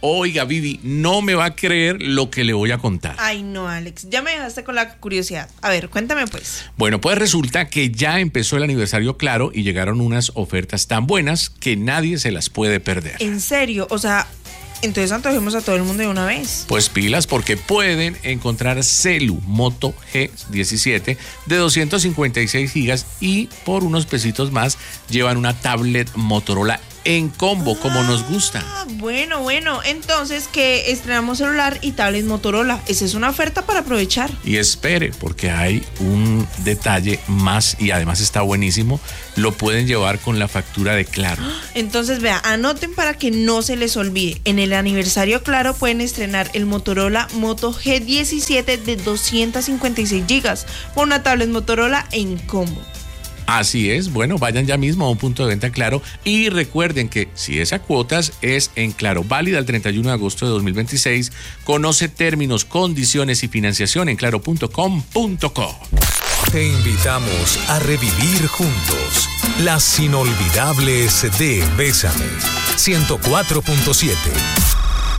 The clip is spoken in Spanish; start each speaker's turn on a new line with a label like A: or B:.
A: Oiga, Vivi, no me va a creer lo que le voy a contar.
B: Ay, no, Alex, ya me dejaste con la curiosidad. A ver, cuéntame pues.
A: Bueno, pues resulta que ya empezó el aniversario Claro y llegaron unas ofertas tan buenas que nadie se las puede perder.
B: ¿En serio? O sea, entonces antojemos a todo el mundo de una vez.
A: Pues pilas, porque pueden encontrar Celu Moto G17 de 256 gigas y por unos pesitos más llevan una tablet Motorola en combo, como nos gusta.
B: Bueno, entonces que estrenamos celular y tablet Motorola. Esa es una oferta para aprovechar.
A: Y espere, porque hay un detalle más y además está buenísimo. Lo pueden llevar con la factura de Claro.
B: Entonces, vea, anoten para que no se les olvide. En el aniversario Claro pueden estrenar el Motorola Moto G17 de 256 gigas con una tablet Motorola en combo.
A: Así es, bueno, vayan ya mismo a un punto de venta Claro y recuerden que si es a cuotas es en Claro, válida el 31 de agosto de 2026. Conoce términos, condiciones y financiación en claro.com.co.
C: Te invitamos a revivir juntos las inolvidables de Bésame 104.7.